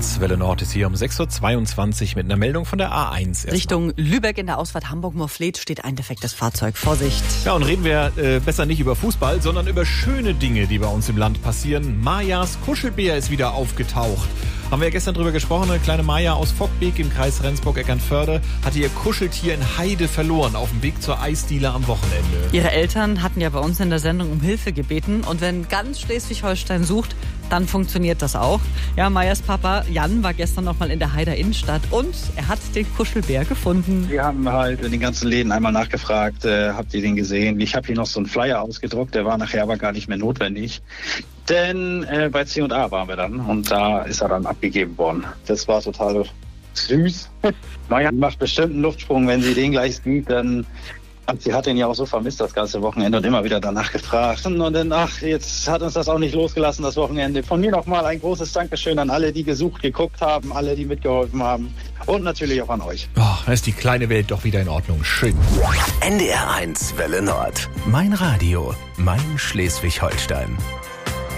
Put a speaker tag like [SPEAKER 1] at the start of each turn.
[SPEAKER 1] 1, Welle Nord ist hier um 6.22 Uhr mit einer Meldung von der A1. Erstmal.
[SPEAKER 2] Richtung Lübeck in der Ausfahrt Hamburg-Morfleet steht ein defektes Fahrzeug. Vorsicht!
[SPEAKER 1] Ja, und reden wir besser nicht über Fußball, sondern über schöne Dinge, die bei uns im Land passieren. Majas Kuschelbär ist wieder aufgetaucht. Haben wir ja gestern drüber gesprochen, eine kleine Maja aus Vockbeek im Kreis Rendsburg-Eckernförde hatte ihr Kuscheltier in Heide verloren auf dem Weg zur Eisdiele am Wochenende.
[SPEAKER 2] Ihre Eltern hatten ja bei uns in der Sendung um Hilfe gebeten und wenn ganz Schleswig-Holstein sucht, dann funktioniert das auch. Ja, Majas Papa Jan war gestern noch mal in der Heider Innenstadt und er hat den Kuschelbär gefunden.
[SPEAKER 3] Wir haben halt in den ganzen Läden einmal nachgefragt, habt ihr den gesehen? Ich habe hier noch so einen Flyer ausgedruckt, der war nachher aber gar nicht mehr notwendig. Denn bei C&A waren wir dann und da ist er dann abgegeben worden. Das war total süß. Maja macht bestimmt einen Luftsprung, wenn sie den gleich sieht, dann... Sie hat ihn ja auch so vermisst das ganze Wochenende und immer wieder danach gefragt. Und dann, jetzt hat uns das auch nicht losgelassen, das Wochenende. Von mir nochmal ein großes Dankeschön an alle, die gesucht, geguckt haben, alle, die mitgeholfen haben. Und natürlich auch an euch.
[SPEAKER 1] Oh, da ist die kleine Welt doch wieder in Ordnung. Schön.
[SPEAKER 4] NDR 1 Welle Nord. Mein Radio. Mein Schleswig-Holstein.